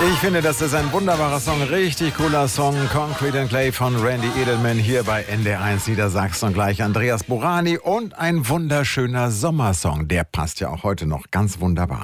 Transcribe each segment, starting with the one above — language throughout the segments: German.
Ich finde, das ist ein wunderbarer Song, richtig cooler Song. Concrete and Clay von Randy Edelman hier bei NDR1 Niedersachsen und gleich Andreas Burani und ein wunderschöner Sommersong. Der passt ja auch heute noch ganz wunderbar.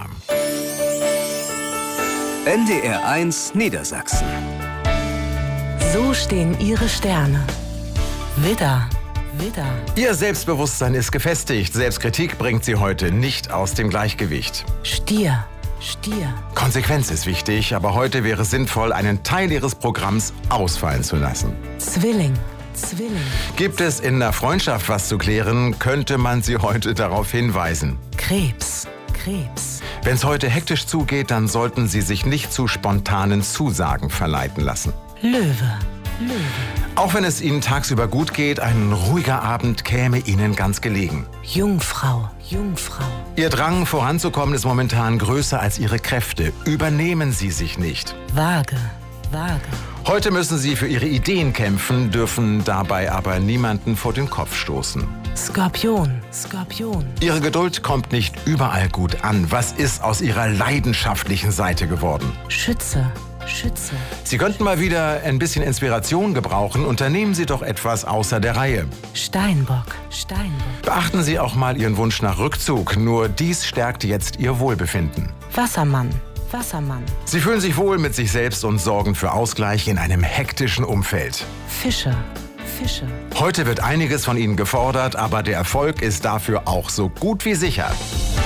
NDR1 Niedersachsen. So stehen ihre Sterne. Widder, Widder. Ihr Selbstbewusstsein ist gefestigt. Selbstkritik bringt sie heute nicht aus dem Gleichgewicht. Stier, Stier. Konsequenz ist wichtig, aber heute wäre es sinnvoll, einen Teil ihres Programms ausfallen zu lassen. Zwilling, Zwilling. Gibt es in der Freundschaft was zu klären, könnte man sie heute darauf hinweisen. Krebs, Krebs. Wenn es heute hektisch zugeht, dann sollten Sie sich nicht zu spontanen Zusagen verleiten lassen. Löwe, Löwe. Auch wenn es Ihnen tagsüber gut geht, ein ruhiger Abend käme Ihnen ganz gelegen. Jungfrau, Jungfrau. Ihr Drang voranzukommen ist momentan größer als Ihre Kräfte. Übernehmen Sie sich nicht. Waage, Waage. Heute müssen Sie für Ihre Ideen kämpfen, dürfen dabei aber niemanden vor den Kopf stoßen. Skorpion, Skorpion. Ihre Geduld kommt nicht überall gut an. Was ist aus Ihrer leidenschaftlichen Seite geworden? Schütze, Schütze. Sie könnten mal wieder ein bisschen Inspiration gebrauchen. Unternehmen Sie doch etwas außer der Reihe. Steinbock, Steinbock. Beachten Sie auch mal Ihren Wunsch nach Rückzug. Nur dies stärkt jetzt Ihr Wohlbefinden. Wassermann, Wassermann. Sie fühlen sich wohl mit sich selbst und sorgen für Ausgleich in einem hektischen Umfeld. Fische, Fische. Heute wird einiges von Ihnen gefordert, aber der Erfolg ist dafür auch so gut wie sicher.